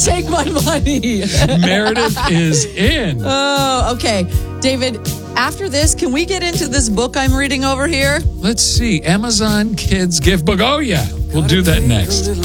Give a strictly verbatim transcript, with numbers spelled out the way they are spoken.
take my money. Meredith is in. Oh, okay. David, after this, can we get into this book I'm reading over here? Let's see. Amazon Kids Gift Book. Oh, yeah. We'll do that next.